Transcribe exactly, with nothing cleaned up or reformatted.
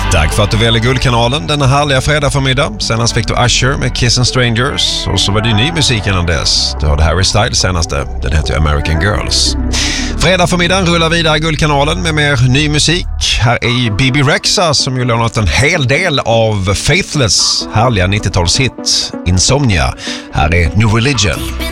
Tack för att du väljer Guldkanalen denna härliga fredag förmiddag. Senast fick du Usher med Kiss and Strangers. Och så var det ny musik innan dess. Du hörde Harry Styles senaste. Den heter American Girls. Fredag förmiddagen rullar vidare Guldkanalen med mer ny musik. Här är B B Rexha som ju lånat en hel del av Faithless härliga nittiotalshit Insomnia. Här är New Religion.